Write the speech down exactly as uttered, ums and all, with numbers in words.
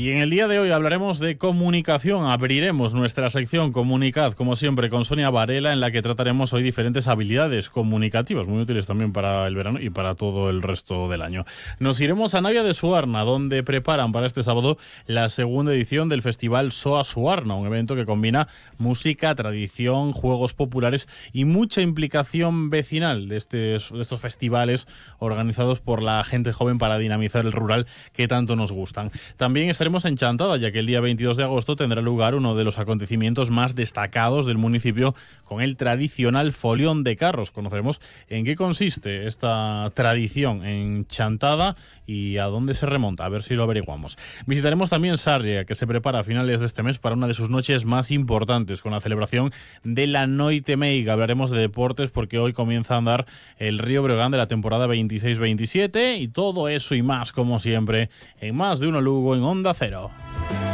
Y en el día de hoy hablaremos de comunicación. Abriremos nuestra sección Comunicad, como siempre, con Sonia Varela, en la que trataremos hoy diferentes habilidades comunicativas, muy útiles también para el verano y para todo el resto del año. Nos iremos a Navia de Suarna, donde preparan para este sábado la segunda edición del Festival Soa Suarna, un evento que combina música, tradición, juegos populares y mucha implicación vecinal de, estes, de estos festivales organizados por la gente joven para dinamizar el rural que tanto nos gustan. También estaremos en Chantada, ya que el día veintidós de agosto tendrá lugar uno de los acontecimientos más destacados del municipio con el tradicional folión de carros. Conoceremos en qué consiste esta tradición en Chantada y a dónde se remonta, a ver si lo averiguamos. Visitaremos también Sarria, que se prepara a finales de este mes para una de sus noches más importantes, con la celebración de la Noite Meiga. Hablaremos de deportes porque hoy comienza a andar el Río Breogán de la temporada veintiséis veintisiete y todo eso y más, como siempre, en Más de Uno Lugo en Onda Cero.